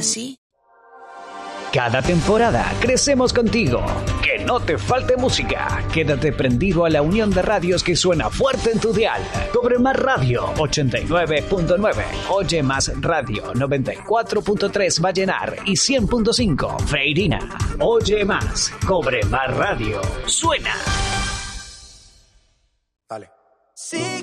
así. Cada temporada crecemos contigo. Que no te falte música. Quédate prendido a la unión de radios que suena fuerte en tu dial. Cobre Más Radio 89.9. Oye Más Radio 94.3 Vallenar y 100.5 Freirina. Oye Más. Cobre Más Radio. Suena. Dale. Sigue